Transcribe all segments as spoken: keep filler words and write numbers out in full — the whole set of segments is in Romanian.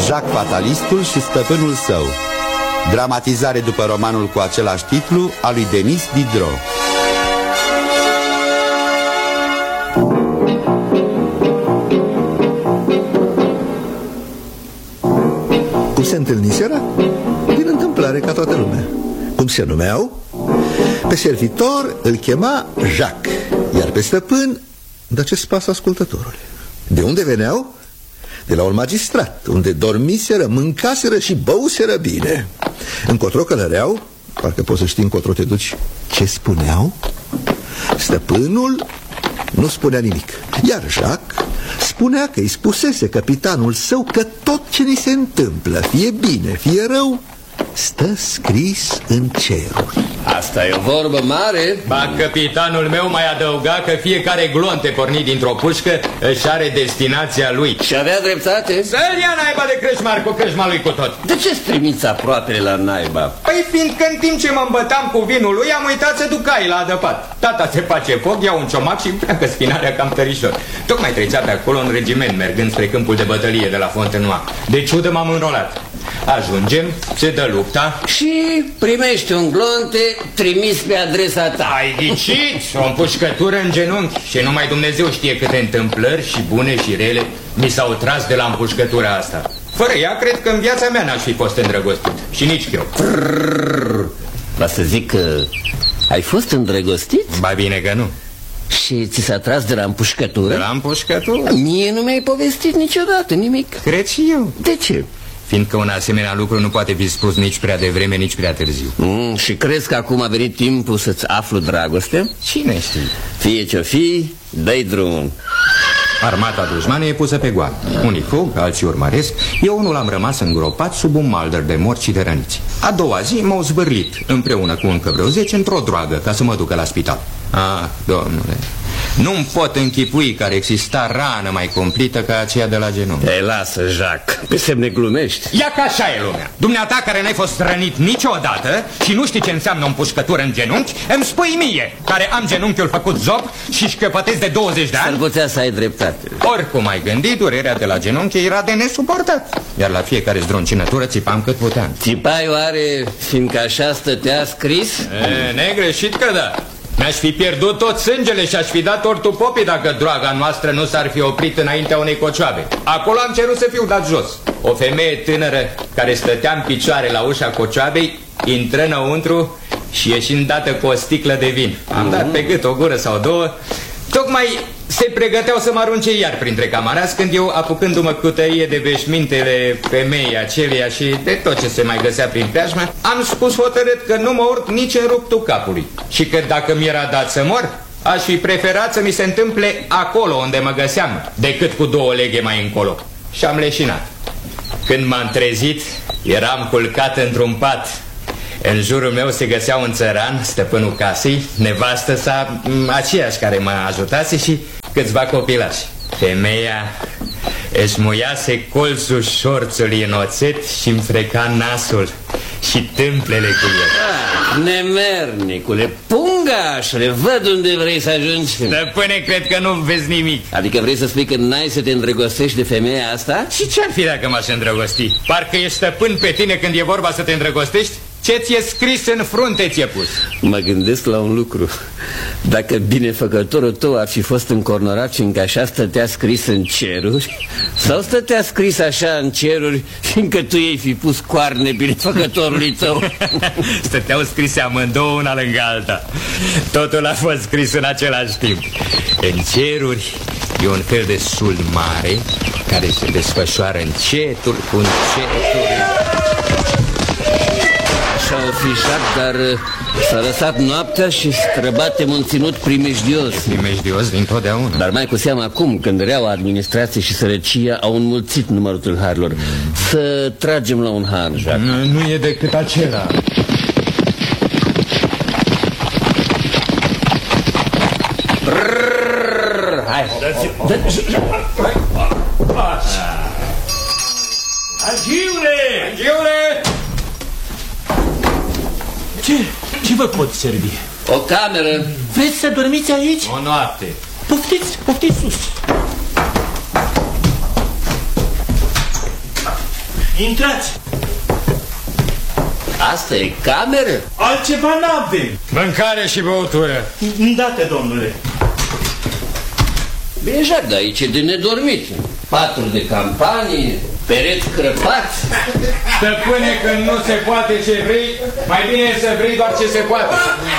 Jacques Fatalistul și stăpânul său. Dramatizare după romanul cu același titlu al lui Denis Diderot. Cum se întâlniseră? Din întâmplare, ca toată lumea. Cum se numeau? Pe servitor îl chema Jacques, iar pe stăpân, dar ce spas ascultătorule. De unde veneau? De la un magistrat, unde dormiseră, mâncaseră și băuseră bine. Încotro călăreau, parcă poți să știi încotro te duci. Ce spuneau? Stăpânul nu spunea nimic, iar Jacques spunea că îi spusese capitanul său că tot ce ni se întâmplă, fie bine, fie rău, stă scris în ceruri. Asta e o vorbă mare. Ba, capitanul meu mai adăuga că fiecare glonte pornit dintr-o pușcă își are destinația lui. Și avea dreptate? Să-l ia naiba de crâșmar cu crâșma lui cu tot. De ce-ți trimiți aproapele la naiba? Păi fiindcă în timp ce mă îmbătam cu vinul lui, am uitat să duc caii la adăpat. Tata se face foc, ia un ciomac și pleacă spinarea cam tărișor. Tocmai trecea pe acolo un regiment mergând spre câmpul de bătălie de la Fontenoy. De ciudă m-am înrolat. Ajungem, se dă lupta și primești un glonte trimis pe adresa ta. Ai ghicit! O împușcătură în genunchi. Și numai Dumnezeu știe câte întâmplări și bune și rele mi s-au tras de la împușcătura asta. Fără ea, cred că în viața mea n-aș fi fost îndrăgostit. Și nici eu. Va să zic că ai fost îndrăgostit? Ba bine că nu. Și ți s-a tras de la împușcătură? De la împușcătură? Mie nu mi-ai povestit niciodată nimic. Cred și eu. De ce? Fiindcă un asemenea lucru nu poate fi spus nici prea devreme, nici prea târziu. mm, Și crezi că acum a venit timpul să-ți aflu dragoste? Cine știe? Fie ce-o fi, dă-i drumul. Armata dușmană e pusă pe goană. Unii fug, alții urmăresc. Eu unul am rămas îngropat sub un maldăr de morți și de răniți. A doua zi m-au zvârlit împreună cu încă vreo zece într-o droagă ca să mă ducă la spital. Ah, domnule, nu-mi pot închipui că ar exista rană mai cumplită ca aceea de la genunchi. Ei, lasă, Jacques, pe semne glumești. Ia că așa e lumea. Dumneata care n-ai fost rănit niciodată și nu știi ce înseamnă o împușcătură în genunchi, îmi spui mie, care am genunchiul făcut zob și șchiopătesc de douăzeci de ani. S-ar putea să ai dreptate. Oricum ai gândit, durerea de la genunchi era de nesuportat. Iar la fiecare zdruncinătură țipam cât puteam. Țipai oare fiindcă așa stătea scris? E, negreșit că da. Mi-aș fi pierdut tot sângele și aș fi dat tortul popii dacă droaga noastră nu s-ar fi oprit înaintea unei cocioabe. Acolo am cerut să fiu dat jos. O femeie tânără care stătea în picioare la ușa cocioabei intră înăuntru și ieșind dată cu o sticlă de vin. Am dat pe gât o gură sau două. Tocmai se pregăteau să mă arunce iar printre camarazi când eu, apucându-mă cu tărie de veșmintele femeii aceleia și de tot ce se mai găsea prin preajmă, am spus hotărât că nu mă urc nici în ruptul capului și că dacă mi-era dat să mor, aș fi preferat să mi se întâmple acolo unde mă găseam decât cu două leghe mai încolo. Și am leșinat. Când m-am trezit, eram culcat într-un pat. În jurul meu se găsea un țăran, stăpânul casei, nevastă sa, aceeași care mă ajutase și câțiva copilași. Femeia își muiase colțul șorțului în oțet și îmi freca nasul și tâmplele cu el. Ah, nemernicule, pungașule, văd unde vrei să ajungi. Stăpâne, cred că nu vezi nimic. Adică vrei să spui că n-ai să te îndrăgostești de femeia asta? Și ce-ar fi dacă m-aș îndrăgosti? Parcă ești stăpân pe tine când e vorba să te îndrăgostești? Ce ți-e scris în frunte ți-e pus? Mă gândesc la un lucru. Dacă binefăcătorul tău ar fi fost încornorat fiindcă așa stătea scris în ceruri, sau stătea scris așa în ceruri fiindcă tu ei fi pus coarne binefăcătorului tău? Stăteau scrise amândouă una lângă alta. Totul a fost scris în același timp. În ceruri e un fel de sul mare care se desfășoară încetul cu încetul. Așa o fi, Jacques, dar s-a lăsat noaptea și străbatem un ținut primejdios. Primejdios dintotdeauna. Dar mai cu seamă acum, când reaua administrație și sărăcia au înmulțit numărul tâlharilor. Să tragem la un har, Jacques. Nu, nu e decât acela. Brrr, hai. Angiule! Angiule! Ce? Ce vă pot servi? O cameră. Vreți să dormiți aici? O noapte. Poftiți, poftiți sus. Intrați. Asta e cameră? Altceva n-avem. Mâncare și băutură. Îndată, domnule. Bine, Jacques, dar aici e de nedormit. Patru de campanie, pereți crăpați. Stăpâne, când nu se poate ce vrei, mai bine e să vrei doar ce se poate.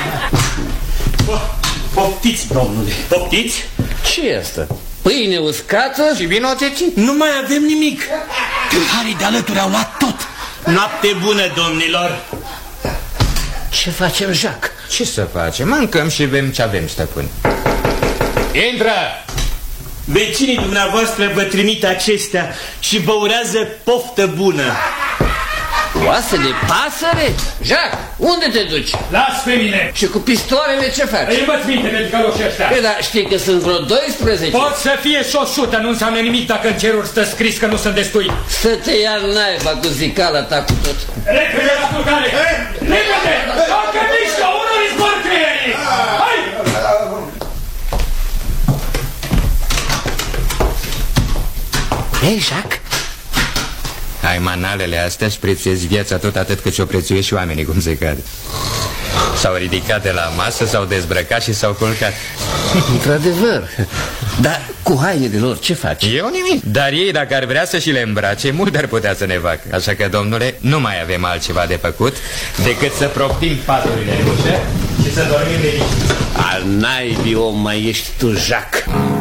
Poftiți, domnule, poftiți. Ce e asta? Pâine uscată? Și vino țecit. Nu mai avem nimic. Tâlharii de alături au luat tot. Noapte bună, domnilor. Ce facem, Jacques? Ce să facem? Mâncăm și bem ce avem, stăpân. Intră! Vecinii dumneavoastră vă trimit acestea și vă urează poftă bună. Oase de pasăre? Jacques, unde te duci? Las pe mine! Și cu pistoarele ce faci? Îi învăț minte pe căloșii ăștia. Păi, dar știi că sunt vreo doisprezece? Pot să fie și o sută, nu înseamnă nimic dacă în ceruri stă scris că nu sunt destui. Să te ia naiba cu zicala ta cu tot. Repede la culcare! Repede! Dacă mișcă, unul îi zbor creierii! Hai! Ei, Jacques? Ai manalele astea și prețuiesc viața tot atât cât și-o prețuiesc și oamenii, cum se cade. S-au ridicat de la masă, s-au dezbrăcat și s-au culcat. Într-adevăr. Dar cu hainele lor ce faci? Eu nimic. Dar ei, dacă ar vrea să și le îmbrace, mult ar putea să ne facă. Așa că, domnule, nu mai avem altceva de făcut decât să proptim paturile în ușă și să dormim liniștiți. Al naibii om mai ești tu, Jacques.